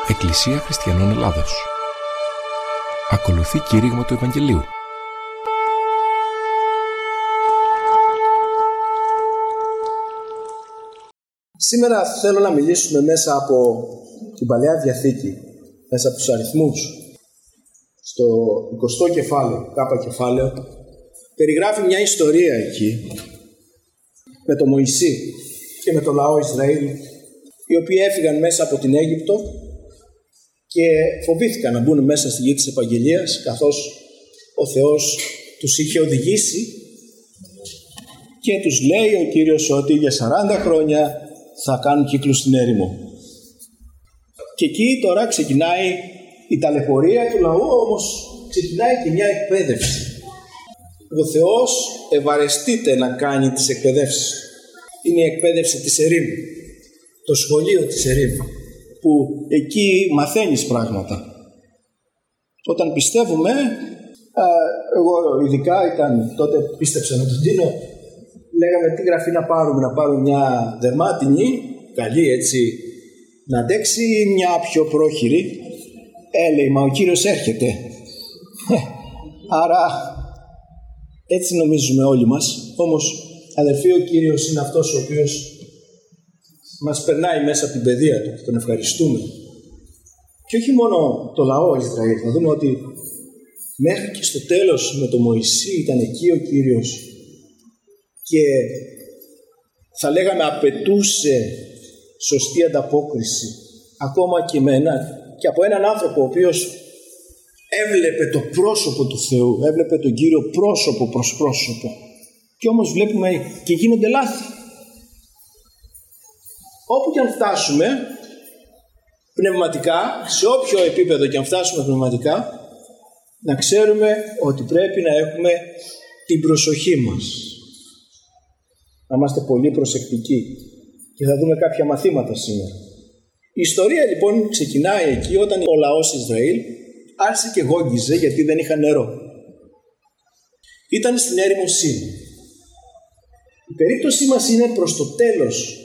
Εκκλησία Χριστιανών Ελλάδος. Ακολουθεί κήρυγμα του Ευαγγελίου. Σήμερα θέλω να μιλήσουμε μέσα από την Παλαιά Διαθήκη, μέσα από τους αριθμούς. Στο 20ο κεφάλαιο, κάπα κεφάλαιο, περιγράφει μια ιστορία εκεί με τον Μωυσή και με το λαό Ισραήλ, οι οποίοι έφυγαν μέσα από την Αίγυπτο και φοβήθηκαν να μπουν μέσα στη γη της επαγγελίας, καθώς ο Θεός τους είχε οδηγήσει και τους λέει ο Κύριος ότι για 40 χρόνια θα κάνουν κύκλους στην έρημο. Και εκεί τώρα ξεκινάει η ταλαιπωρία του λαού, όμως ξεκινάει και μια εκπαίδευση. Ο Θεός ευαρεστείται να κάνει τις εκπαιδεύσεις. Είναι η εκπαίδευση της ερήμου, το σχολείο της ερήμου, που εκεί μαθαίνεις πράγματα. Όταν πιστεύουμε, εγώ ειδικά τότε πίστεψα με τον Τίνο, λέγαμε τι γραφή να πάρουμε μια δερμάτινη, καλή έτσι, να αντέξει, ή μια πιο πρόχειρη. Λέει, μα ο Κύριος έρχεται. Άρα έτσι νομίζουμε όλοι μας. Όμως αδελφοί, ο Κύριος είναι αυτός ο οποίος μας περνάει μέσα από την παιδεία του. Τον ευχαριστούμε. Και όχι μόνο το λαό Ισραήλ. Θα δούμε ότι μέχρι και στο τέλος με τον Μωυσή ήταν εκεί ο Κύριος και θα λέγαμε απαιτούσε σωστή ανταπόκριση ακόμα και από έναν άνθρωπο ο οποίος έβλεπε το πρόσωπο του Θεού, έβλεπε τον Κύριο πρόσωπο προς πρόσωπο, και όμως βλέπουμε και γίνονται λάθη. Όπου και αν φτάσουμε πνευματικά, σε όποιο επίπεδο και αν φτάσουμε πνευματικά, να ξέρουμε ότι πρέπει να έχουμε την προσοχή μας, να είμαστε πολύ προσεκτικοί, και θα δούμε κάποια μαθήματα σήμερα. Η ιστορία λοιπόν ξεκινάει εκεί όταν ο λαός Ισραήλ άρχισε και γόγγιζε γιατί δεν είχαν νερό. Ήταν στην έρημο Σίν. Η περίπτωσή μας είναι προς το τέλος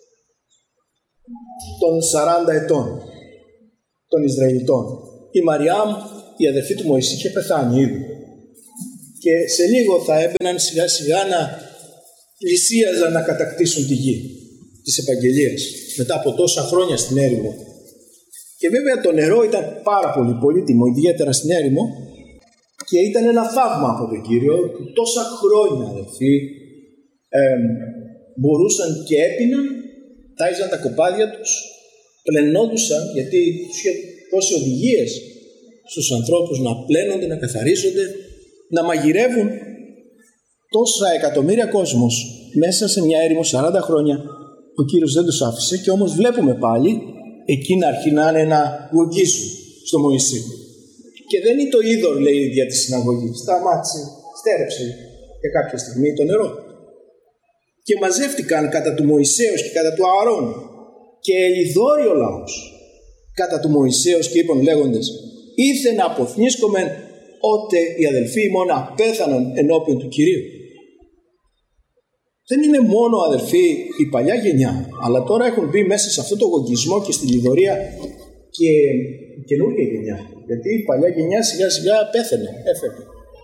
των 40 ετών των Ισραηλιτών. Η Μαριάμ, η αδερφή του Μωυσή, είχε πεθάνει ήδη. Και σε λίγο θα έμπαιναν σιγά σιγά να πλησίαζαν να κατακτήσουν τη γη της επαγγελίας μετά από τόσα χρόνια στην έρημο. Και βέβαια το νερό ήταν πάρα πολύ πολύτιμο, ιδιαίτερα στην έρημο, και ήταν ένα θαύμα από τον Κύριο που τόσα χρόνια, αδελφοί, μπορούσαν και έπιναν, τάιζαν τα κοπάδια τους, πλενόντουσαν, γιατί τους είχε δώσει οδηγίες στους ανθρώπους να πλένονται, να καθαρίζονται, να μαγειρεύουν. Τόσα εκατομμύρια κόσμος μέσα σε μια έρημο 40 χρόνια ο Κύριος δεν τους άφησε, και όμως βλέπουμε πάλι εκεί να αρχινάνε να γογγίζουν στο Μωυσή. Και δεν είναι το είδωρ, λέει, δια τη συναγωγή. Σταμάτησε, στέρεψε για κάποια στιγμή το νερό. Και μαζεύτηκαν κατά του Μωυσέως και κατά του Ααρών και ελιδόρει ο λαός κατά του Μωυσέως και είπαν λέγοντες, ήθε να αποθνίσκομεν ότε οι αδελφοί ημών απέθανον ενώπιον του Κυρίου. Δεν είναι μόνο, αδελφοί, η παλιά γενιά, αλλά τώρα έχουν μπει μέσα σε αυτό το γογγισμό και στη λιδωρία και η καινούργια γενιά. Γιατί η παλιά γενιά σιγά σιγά πέθανε, έφερε.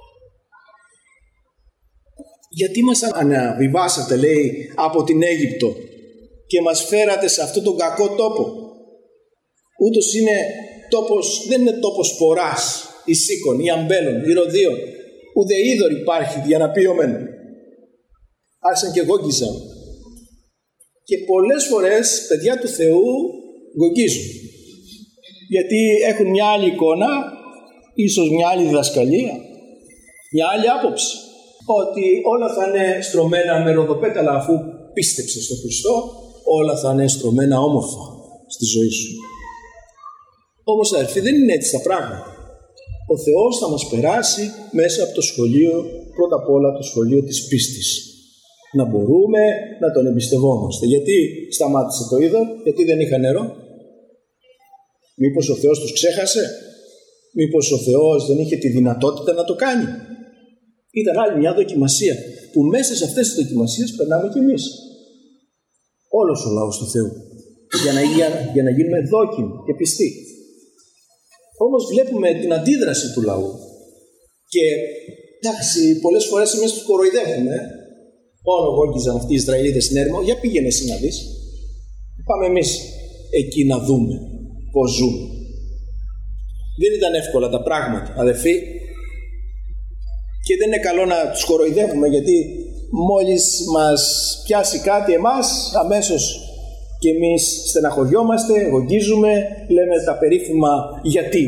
Γιατί μας αναβιβάσατε, λέει, από την Αίγυπτο και μας φέρατε σε αυτόν τον κακό τόπο. Ούτως είναι τόπος, δεν είναι τόπος φοράς, ή σίκων, ή αμπέλων, ή ροδίων. Ουδε είδωρ υπάρχει για να πει ομεν. Άρχισαν και γόγγιζαν. Και πολλές φορές παιδιά του Θεού γογγίζουν. Γιατί έχουν μια άλλη εικόνα, ίσως μια άλλη διδασκαλία, μια άλλη άποψη. Ότι όλα θα είναι στρωμένα με ροδοπέταλα, αφού πίστεψε στον Χριστό, όλα θα είναι στρωμένα όμορφα στη ζωή σου. Όμως, αδελφοί, δεν είναι έτσι τα πράγματα. Ο Θεός θα μας περάσει μέσα από το σχολείο, πρώτα απ' όλα το σχολείο της πίστης. Να μπορούμε να τον εμπιστευόμαστε. Γιατί σταμάτησε το είδωρ, γιατί δεν είχα νερό? Μήπως ο Θεός τους ξέχασε? Μήπως ο Θεός δεν είχε τη δυνατότητα να το κάνει? Ήταν άλλη μια δοκιμασία, που μέσα σε αυτές τις δοκιμασίες περνάμε κι εμείς. Όλος ο λαός του Θεού. για να γίνουμε δόκιμοι και πιστοί. Όμως βλέπουμε την αντίδραση του λαού και εντάξει, πολλές φορές εμείς τους κοροϊδεύουμε. Όλο γόγγιζαν αυτοί οι Ισραηλίτες στην έρημο. Για πήγαινε εσύ να δεις. Πάμε εμείς εκεί να δούμε πώς ζούμε. Δεν ήταν εύκολα τα πράγματα, αδελφοί. Και δεν είναι καλό να τους κοροϊδεύουμε, γιατί μόλις μας πιάσει κάτι εμάς, αμέσως και εμείς στεναχωριόμαστε, γογγίζουμε, λέμε τα περίφημα γιατί.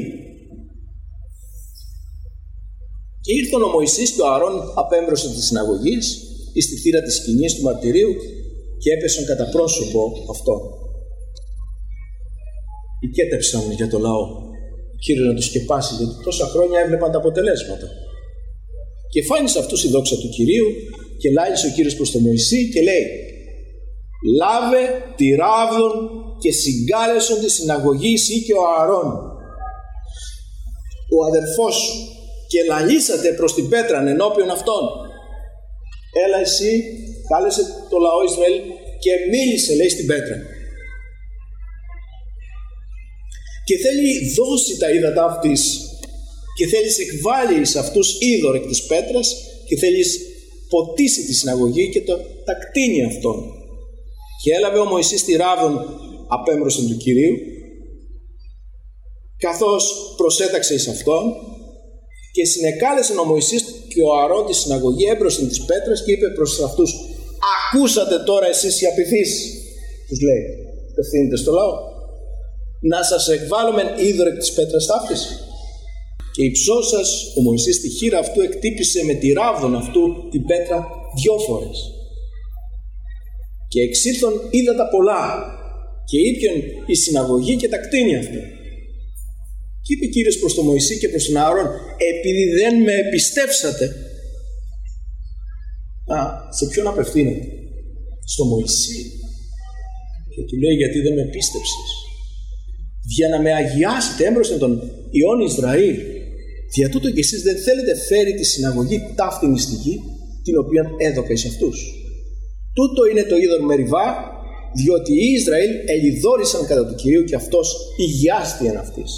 Και ήρθε ο Μωυσής και ο Ααρών απέμπροσαν της συναγωγής ή στη θύρα της σκηνής του μαρτυρίου και έπεσαν κατά πρόσωπο αυτόν. Οικέτεψαν για το λαό. Ο Κύριος να τους σκεπάσει, γιατί τόσα χρόνια έβλεπαν τα αποτελέσματα. Και φάνησε αυτούς η δόξα του Κυρίου και λάλησε ο Κύριος προς τον Μωυσή και λέει: «Λάβε τη ράβδον και συγκάλεσον τη συναγωγή εσύ και ο Ααρών, ο αδερφός σου, και λαλήσατε προς την πέτραν ενώπιον αυτών. Έλα εσύ», κάλεσε το λαό Ισραήλ και μίλησε, λέει, στην πέτρα. Και θέλει δώσει τα ύδατα αυτής και θέλεις εκβάλει σε αυτούς είδωρ εκ της πέτρας και θέλεις ποτίσει τη συναγωγή και τα κτίνει αυτών. Και έλαβε ο Μωυσής τη ράβδον απέμπροσαν του Κυρίου, καθώς προσέταξε εις αυτόν, και συνεκάλεσε ο Μωυσής και ο Ααρών τη συναγωγή έμπροσαν της πέτρας και είπε προς αυτούς: «Ακούσατε τώρα εσείς οι απειθείς», τους λέει, ευθύνεται στο λαό, «να σας εκβάλλομεν είδωρ εκ της πέτρας ταύτης». Και υψώσας ο Μωυσής τη χείρα αυτού εκτύπησε με τη ράβδον αυτού την πέτρα 2 φορές. Και εξήλθον ύδατα πολλά και ήπιον η συναγωγή και τα κτίνει αυτό. Και είπε Κύριος προς τον Μωυσή και προς τον Ααρών: «Επειδή δεν με εμπιστεύσατε». Σε ποιον απευθύνεται? Στο Μωυσή. Και του λέει: «Γιατί δεν με πίστεψες? Για να με αγιάσετε έμπροσθεν των ιών Ισραήλ. Δια τούτο και εσείς δεν θέλετε φέρει τη συναγωγή ταύτην στη γη, την οποία έδωκα εις αυτούς. Τούτο είναι το είδωρ Μεριβά, διότι οι Ισραήλ ελιδόρισαν κατά του Κυρίου και αυτός ηγιάστη εν αυτής».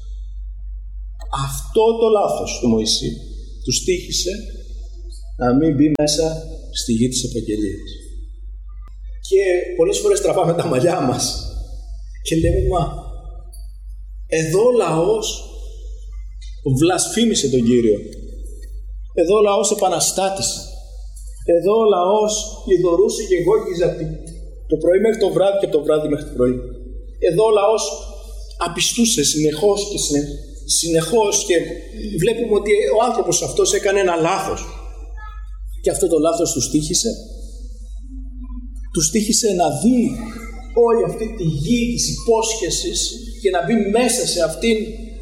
Αυτό το λάθος του Μωυσή τους τύχησε να μην μπει μέσα στη γη της επαγγελίας. Και πολλές φορές τραβάμε τα μαλλιά μας και λέμε: «Μα εδώ ο λαός βλασφήμισε τον Κύριο. Εδώ ο λαός επαναστάτησε. Εδώ ο λαός λιδωρούσε και γόγγιζε από το πρωί μέχρι το βράδυ και από το βράδυ μέχρι το πρωί. Εδώ ο λαός απιστούσε συνεχώς και βλέπουμε ότι ο άνθρωπος αυτός έκανε ένα λάθος. Και αυτό το λάθος τους τύχησε. Τους τύχησε να δει όλη αυτή τη γη της υπόσχεσης και να μπει μέσα σε αυτήν.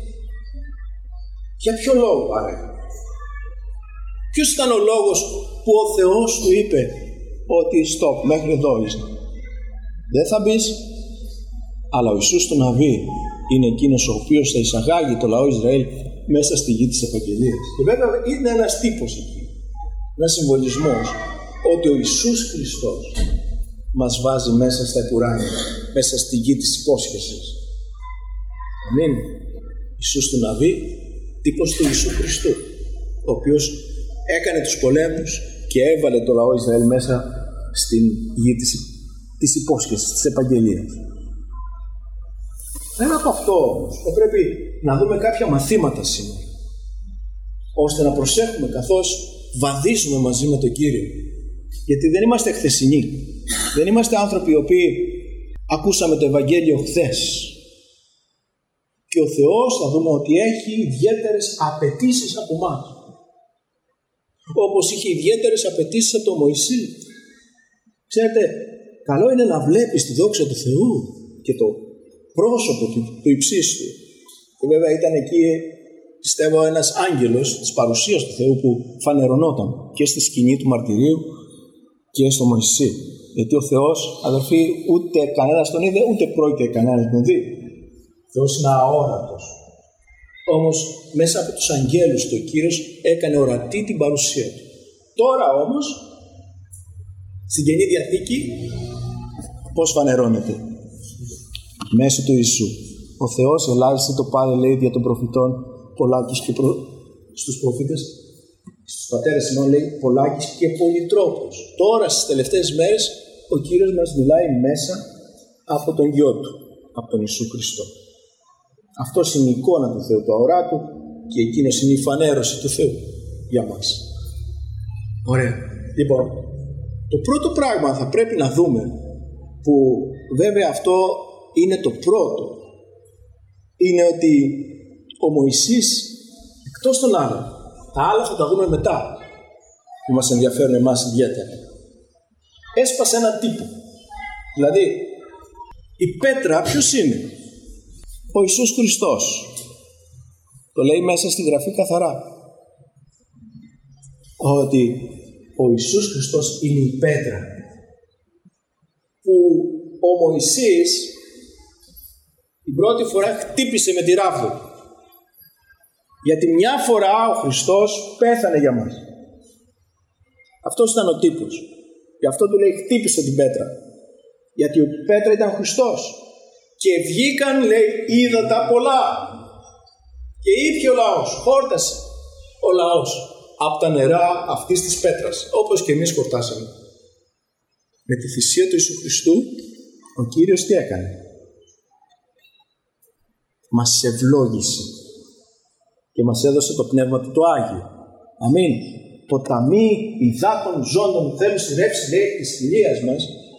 Για ποιο λόγο παρέχει? Ποιος ήταν ο λόγος που ο Θεός του είπε ότι stop, μέχρι εδώ είσαι? Δεν θα μπεις, αλλά ο Ιησούς του Ναβί είναι εκείνος ο οποίος θα εισαγάγει το λαό Ισραήλ μέσα στη γη της επαγγελίας. Και βέβαια είναι ένας τύπος εκεί, ένας συμβολισμός, ότι ο Ιησούς Χριστός μας βάζει μέσα στα επουράνια, μέσα στη γη της υπόσχεσης. Αμήν. Ιησούς του Ναβί, τύπος του Ιησού Χριστού, ο οποίος έκανε τους πολέμους και έβαλε το λαό Ισραήλ μέσα στην γη της υπόσχεσης, της επαγγελίας. Πέρα από αυτό όμως, θα πρέπει να δούμε κάποια μαθήματα σήμερα, ώστε να προσέχουμε καθώς βαδίζουμε μαζί με τον Κύριο. Γιατί δεν είμαστε χθεσινοί. Δεν είμαστε άνθρωποι οι οποίοι ακούσαμε το Ευαγγέλιο χθες. Και ο Θεός θα δούμε ότι έχει ιδιαίτερες απαιτήσεις από εμάς. Όπως είχε ιδιαίτερες απαιτήσεις από τον Μωυσή. Ξέρετε, καλό είναι να βλέπεις τη δόξα του Θεού και το πρόσωπο του υψίστου. Και βέβαια ήταν εκεί, πιστεύω, ένας άγγελος της παρουσίας του Θεού που φανερωνόταν και στη σκηνή του μαρτυρίου και στο Μωυσή. Γιατί ο Θεός, αδερφοί, ούτε κανένας τον είδε, ούτε πρόκειται κανένας τον δει. Ο Θεός είναι αόρατος. Όμως μέσα από τους αγγέλους του Κύριος έκανε ορατή την παρουσία του. Τώρα όμως, στην Καινή Διαθήκη, πώς φανερώνεται? μέσω του Ιησού. Ο Θεός ελάλησε το πάδε, λέει, δια των προφητών πολλάκις και στους προφήτες, στους πατέρες ημών, λέει, πολλάκις και πολυτρόπους. Τώρα στις τελευταίες μέρες ο Κύριος μας μιλάει μέσα από τον Γιο Του, από τον Ιησού Χριστό. Αυτός είναι η εικόνα του Θεού, το αορά Του, και εκείνος είναι η φανέρωση του Θεού για μας. Ωραία. Λοιπόν, το πρώτο πράγμα θα πρέπει να δούμε, που βέβαια αυτό είναι το πρώτο, είναι ότι ο Μωυσής, εκτός των άλλων, τα άλλα θα τα δούμε μετά, που μας ενδιαφέρουν εμάς ιδιαίτερα, έσπασε έναν τύπο. Δηλαδή, η πέτρα ποιος είναι? Ο Ιησούς Χριστός. Το λέει μέσα στη Γραφή καθαρά, ότι ο Ιησούς Χριστός είναι η πέτρα που ο Μωυσής την πρώτη φορά χτύπησε με τη ράβδο. Γιατί μια φορά ο Χριστός πέθανε για μας. Αυτός ήταν ο τύπος. Γι' αυτό του λέει χτύπησε την πέτρα. Γιατί η πέτρα ήταν ο Χριστός. Και βγήκαν, λέει, ύδατα πολλά. Και ήπια ο λαός, χόρτασε ο λαός από τα νερά αυτής της πέτρας, όπως και εμείς χορτάσαμε. Με τη θυσία του Ιησού Χριστού, ο Κύριος τι έκανε? Μας ευλόγησε και μας έδωσε το πνεύμα του το Άγιο. Αμήν. Ποταμοί υδάτων ζώντων θέλουν στη ρεύση, λέει, της χιλίας μας.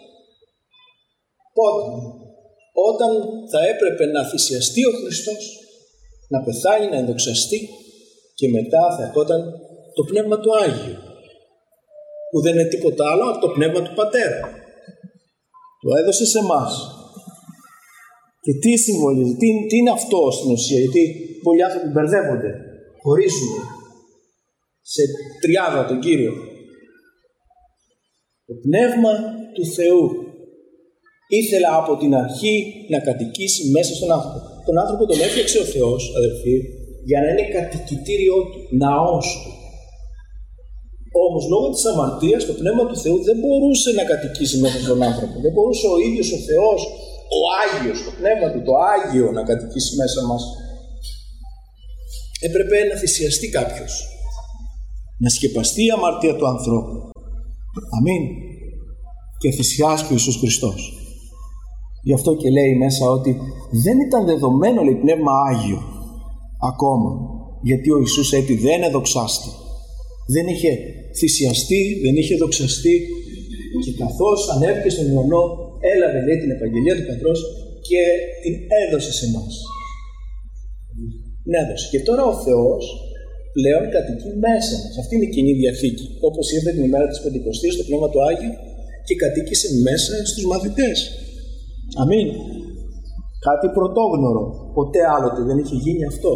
Πότε? Όταν θα έπρεπε να θυσιαστεί ο Χριστός, να πεθάνει, να ενδοξαστεί, και μετά θα ερχόταν το πνεύμα του Άγιο, που δεν είναι τίποτα άλλο από το πνεύμα του Πατέρα. Το έδωσε σε εμάς. Και τι συμβολίζει, τι είναι αυτό στην ουσία? Γιατί πολλοί άνθρωποι μπερδεύονται, χωρίζουν σε τριάδα τον Κύριο. Το πνεύμα του Θεού ήθελα από την αρχή να κατοικήσει μέσα στον άνθρωπο. Τον άνθρωπο τον έφτιαξε ο Θεός, αδελφοί, για να είναι κατοικητήριό του, ναός του. Όμως λόγω της αμαρτίας το πνεύμα του Θεού δεν μπορούσε να κατοικήσει μέσα στον άνθρωπο. Δεν μπορούσε ο ίδιος ο Θεός, ο Άγιος, το πνεύμα του, το Άγιο, να κατοικήσει μέσα μας. Έπρεπε να θυσιαστεί κάποιος, να σκεπαστεί η αμαρτία του ανθρώπου. Αμήν. Και θυσιάστηκε ο Ιησούς Χριστός. Γι' αυτό και λέει μέσα ότι δεν ήταν δεδομένο, λέει, πνεύμα Άγιο ακόμα, γιατί ο Ιησούς έτσι δεν εδοξάστη, δεν είχε θυσιαστεί, δεν είχε δοξαστεί, και καθώς ανέβηκε στον ουρανό έλαβε, λέει, την επαγγελία του Πατρός και την έδωσε σε εμάς. Την έδωσε. Και τώρα ο Θεός πλέον κατοικεί μέσα μας. Αυτή είναι η Καινή Διαθήκη. Όπως ήρθε την ημέρα της Πεντηκοστής στο πνεύμα του Άγιου και κατοίκησε μέσα στους μαθητές. Αμήν. Κάτι πρωτόγνωρο. Ποτέ άλλοτε δεν είχε γίνει αυτό.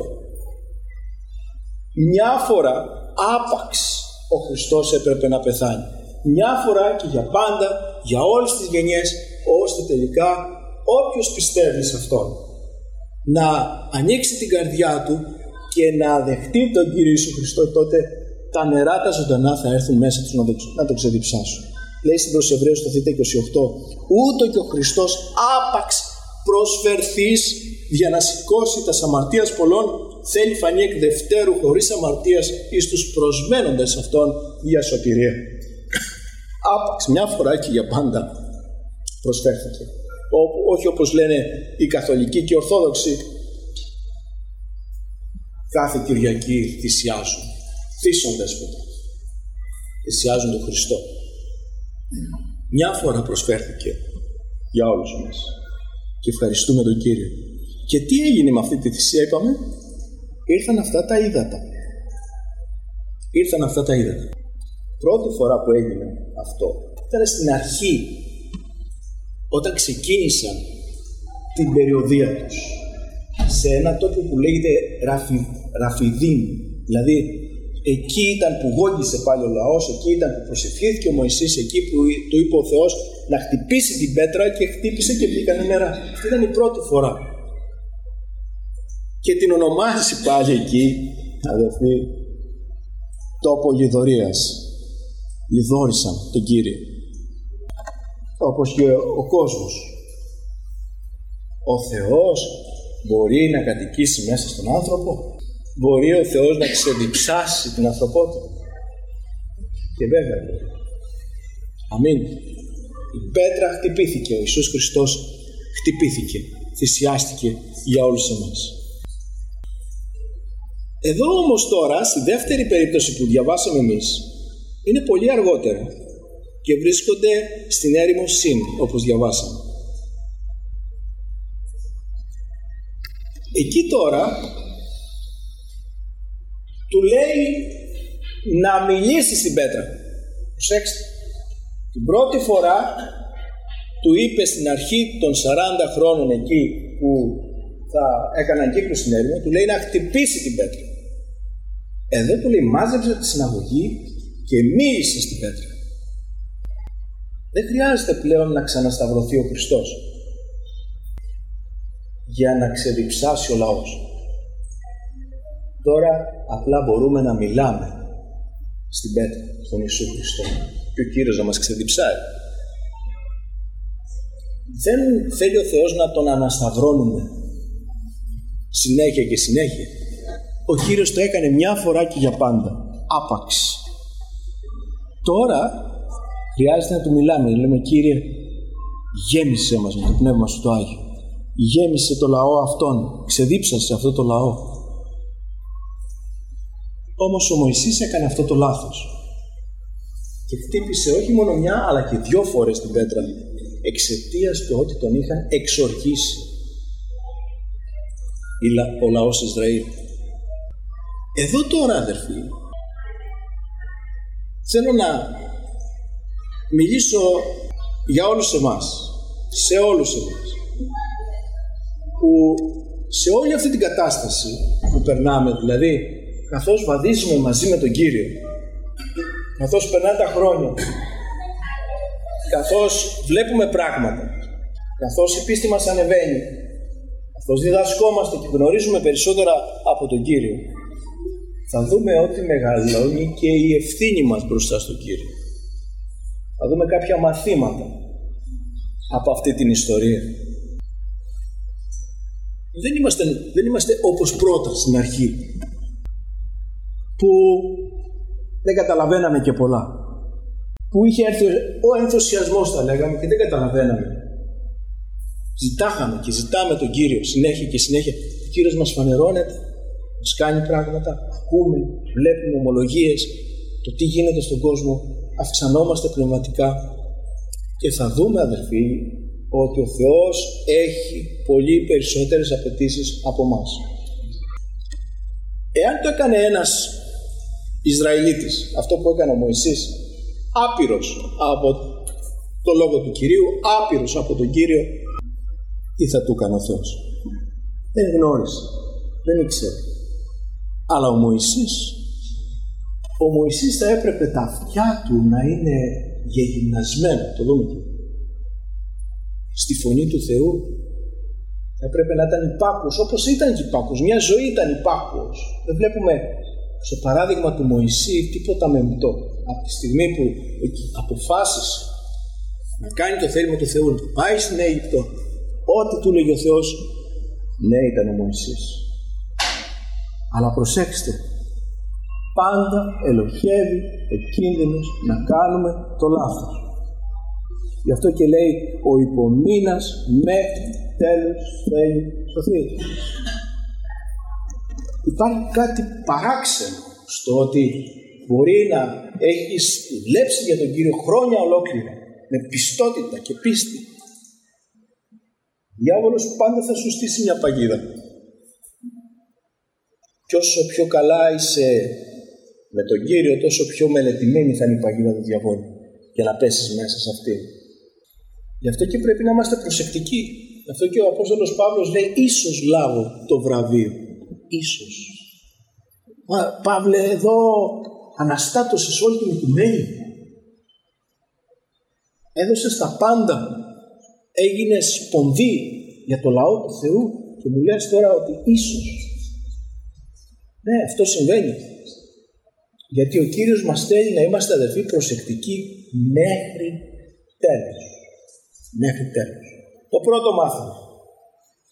Μια φορά άπαξ ο Χριστός έπρεπε να πεθάνει. Μια φορά και για πάντα, για όλες τις γενιές, ώστε τελικά όποιος πιστεύει σε Αυτόν να ανοίξει την καρδιά του και να δεχτεί τον Κύριο Ιησού Χριστό, τότε τα νερά τα ζωντανά θα έρθουν μέσα τους να το ξεδιψάσουν. Λέει στην προς Εβραίους το 28, ούτω και ο Χριστός άπαξ προσφερθείς για να σηκώσει τα αμαρτίας πολλών, θέλει φανεί εκ δευτέρου χωρίς αμαρτίας εις τους προσμένοντες αυτών για σωτηρία. Άπαξ μια φορά και για πάντα προσφέρθηκε. Όχι όπως λένε οι καθολικοί και οι ορθόδοξοι, κάθε Κυριακή θυσιάζουν, θύσσοντες ποτέ, θυσιάζουν τον Χριστό. Μια φορά προσφέρθηκε για όλους μας και ευχαριστούμε τον Κύριο. Και τι έγινε με αυτή τη θυσία? Είπαμε, ήρθαν αυτά τα ύδατα. Ήρθαν αυτά τα ύδατα. Πρώτη φορά που έγινε αυτό ήταν στην αρχή, όταν ξεκίνησαν την περιοδεία τους σε ένα τόπο που λέγεται Ραφιδίμ. Δηλαδή εκεί ήταν που γόγγισε πάλι ο λαός, εκεί ήταν που προσευχήθηκε ο Μωυσής, εκεί που του είπε ο Θεός να χτυπήσει την πέτρα και χτύπησε και βγήκανε νερά. Αυτή ήταν η πρώτη φορά. Και την ονομάζει πάλι εκεί, αδελφοί, τόπο λιδωρίας. Λιδώρισαν τον Κύριο. Όπως και ο κόσμος. Ο Θεός μπορεί να κατοικήσει μέσα στον άνθρωπο? Μπορεί ο Θεός να ξεδιψάσει την ανθρωπότητα? Και βέβαια μπορεί. Αμήν. Η πέτρα χτυπήθηκε, ο Ιησούς Χριστός χτυπήθηκε, θυσιάστηκε για όλους εμάς. Εδώ όμως τώρα, στη δεύτερη περίπτωση που διαβάσαμε εμείς, είναι πολύ αργότερα και βρίσκονται στην έρημο Συν, όπως διαβάσαμε. Εκεί τώρα του λέει να μιλήσει στην πέτρα. Προσέξτε. Την πρώτη φορά του είπε στην αρχή των 40 χρόνων εκεί που θα έκαναν κύκλο στην έρημο, του λέει να χτυπήσει την πέτρα. Εδώ του λέει μάζεψε τη συναγωγή και μίλησε στην πέτρα. Δεν χρειάζεται πλέον να ξανασταυρωθεί ο Χριστός για να ξεδιψάσει ο λαός. Τώρα απλά μπορούμε να μιλάμε στην πέτρα, στον Ιησού Χριστό, και ο Κύριος να μας ξεδιψάει. Δεν θέλει ο Θεός να τον ανασταυρώνουμε συνέχεια και συνέχεια. Ο Κύριος το έκανε μια φορά και για πάντα, άπαξ. Τώρα χρειάζεται να του μιλάμε, λέμε Κύριε, γέμισε μας με το Πνεύμα Σου το Άγιο, γέμισε το λαό αυτόν, ξεδίψασε αυτό το λαό. Όμως ο Μωυσής έκανε αυτό το λάθος και χτύπησε όχι μόνο μια αλλά και 2 φορές την πέτρα, εξαιτίας του ότι τον είχαν εξορκίσει ο λαός Ισραήλ. Εδώ τώρα, αδερφοί, θέλω να μιλήσω για όλους εμάς, σε όλους εμάς, που σε όλη αυτή την κατάσταση που περνάμε, δηλαδή καθώς βαδίζουμε μαζί με τον Κύριο, καθώς περνάνε τα χρόνια, καθώς βλέπουμε πράγματα, καθώς η πίστη μας ανεβαίνει, καθώς διδασκόμαστε και γνωρίζουμε περισσότερα από τον Κύριο, θα δούμε ότι μεγαλώνει και η ευθύνη μας μπροστά στον Κύριο. Θα δούμε κάποια μαθήματα από αυτή την ιστορία. Δεν είμαστε όπως πρώτα στην αρχή, που δεν καταλαβαίναμε και πολλά, που είχε έρθει ο ενθουσιασμός, θα λέγαμε, και δεν καταλαβαίναμε. Ζητάγαμε και ζητάμε τον Κύριο συνέχεια και συνέχεια. Ο Κύριος μας φανερώνεται, μας κάνει πράγματα, ακούμε, βλέπουμε ομολογίες, το τι γίνεται στον κόσμο, αυξανόμαστε πνευματικά και θα δούμε, αδελφοί, ότι ο Θεός έχει πολύ περισσότερες απαιτήσεις από μας. Εάν το έκανε ένας Ισραηλίτης, αυτό που έκανε ο Μωυσής, άπειρος από το λόγο του Κυρίου, άπειρος από τον Κύριο, τι θα του έκανε ο Θεός? Δεν γνώρισε, δεν ήξερε. Αλλά ο Μωυσής θα έπρεπε τα αυτιά του να είναι γεγυμνασμένα, το δούμε εκεί, στη φωνή του Θεού. Θα έπρεπε να ήταν υπάκουος, όπως ήταν και υπάκουος, μια ζωή ήταν υπάκουος. Δεν βλέπουμε στο παράδειγμα του Μωυσή τίποτα μεμπτό. Από τη στιγμή που αποφάσισε να κάνει το θέλημα του Θεού, να πάει στην Αίγυπτο, ό,τι του λέγει ο Θεός, ναι, ήταν ο Μωυσής. Αλλά προσέξτε, πάντα ελοχεύει ο κίνδυνος να κάνουμε το λάθος. Γι' αυτό και λέει ο υπομείνας μέχρι τέλος θέλει σωθεί. Υπάρχει κάτι παράξενο στο ότι μπορεί να έχεις δουλέψει για τον Κύριο χρόνια ολόκληρα με πιστότητα και πίστη. Ο διάβολος πάντα θα σου στήσει μια παγίδα. Και όσο πιο καλά είσαι με τον Κύριο, τόσο πιο μελετημένη θα είναι η παγίδα του διαβόλου για να πέσεις μέσα σε αυτή. Γι' αυτό και πρέπει να είμαστε προσεκτικοί. Γι' αυτό και ο Απόστολος Παύλος λέει ίσως λάβω το βραβείο. Ίσως. Μα Παύλε, εδώ αναστάτωσες όλη την οικουμένη. Έδωσες τα πάντα. Έγινες σπονδί για το λαό του Θεού και μου λες τώρα ότι ίσως. Ναι, αυτό συμβαίνει. Γιατί ο Κύριος μας θέλει να είμαστε, αδελφοί, προσεκτικοί μέχρι τέλος. Μέχρι τέλος. Το πρώτο μάθημα.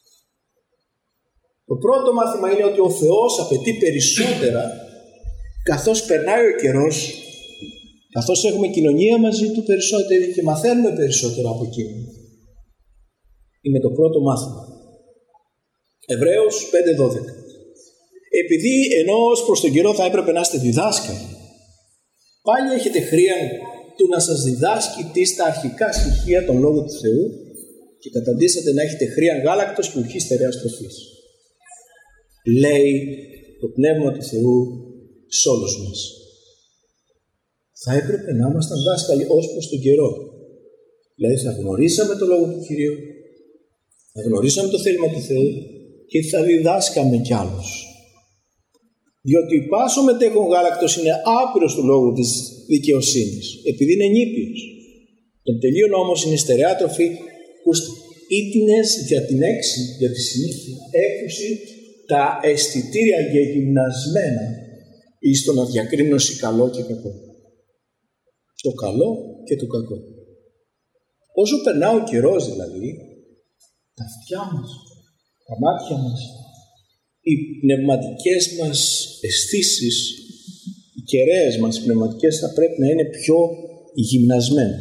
Το πρώτο μάθημα είναι ότι ο Θεός απαιτεί περισσότερα καθώς περνάει ο καιρός, καθώς έχουμε κοινωνία μαζί του περισσότερη και μαθαίνουμε περισσότερο από εκείνο. Είναι το πρώτο μάθημα. Εβραίους 5:12. Επειδή ενώ ως προς τον καιρό θα έπρεπε να είστε διδάσκαλοι, πάλι έχετε χρήαν του να σας διδάσκει τι στα αρχικά στοιχεία των λόγων του Θεού και καταντήσατε να έχετε χρήαν γάλακτος και ουχή στερεάς τροφής. Λέει το Πνεύμα του Θεού σε όλους μας. Θα έπρεπε να ήμασταν δάσκαλοι ως προς τον καιρό. Δηλαδή θα γνωρίσαμε το λόγο του Κυρίου, θα γνωρίσαμε το θέλημα του Θεού και θα διδάσκαμε κι άλλους. Διότι πάσο μετέχον γάλακτος είναι άπειρος του λόγου της δικαιοσύνης, επειδή είναι νήπιος. Τον τελείον όμως είναι στερεά τροφή, ήτινες για την έξι, για τη συνήθεια, έκουση τα αισθητήρια γεγυμνασμένα εις το να διακρίνωση καλό και κακό. Το καλό και το κακό. Όσο περνά ο καιρός δηλαδή, τα αυτιά μας, τα μάτια μας, οι πνευματικές μας αισθήσεις, οι κεραίες μας, οι πνευματικές θα πρέπει να είναι πιο γυμνασμένες.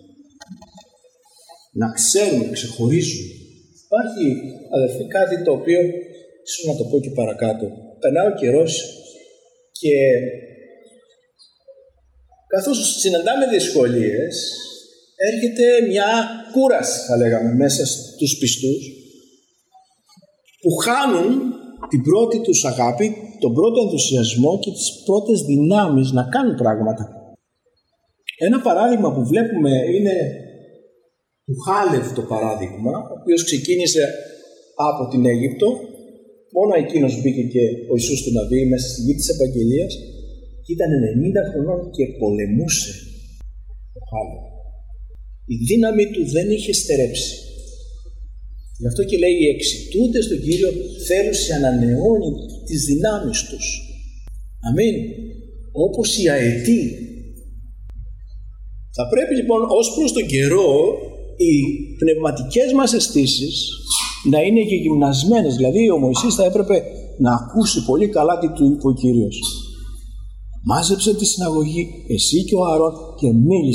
Να ξέρουμε, να ξεχωρίζουμε. Υπάρχει, αδερφοί, κάτι το οποίο, ίσως να το πω και παρακάτω, περνά ο καιρός και καθώς συναντάμε δυσκολίες, έρχεται μια κούραση, θα λέγαμε, μέσα στους πιστούς, που χάνουν την πρώτη τους αγάπη, τον πρώτο ενθουσιασμό και τις πρώτες δυνάμεις να κάνουν πράγματα. Ένα παράδειγμα που βλέπουμε είναι του Χάλευ το παράδειγμα, ο οποίος ξεκίνησε από την Αίγυπτο, μόνο εκείνος μπήκε και ο Ιησούς του να δει μέσα στη γη της Ευαγγελίας και ήταν 90 χρονών και πολεμούσε ο Χάλευ. Η δύναμη του δεν είχε στερέψει. Γι' αυτό και λέει οι εξητούντες στον Κύριο θέλουν να ανανεώνει τις δυνάμεις τους. Αμήν. Όπως οι αετοί. Θα πρέπει λοιπόν ως προς τον καιρό οι πνευματικές μας αισθήσεις να είναι γυμνασμένες. Δηλαδή ο Μωυσής θα έπρεπε να ακούσει πολύ καλά τι του είπε ο Κύριος. Μάζεψε τη συναγωγή, εσύ και ο Ααρών, και μίλησε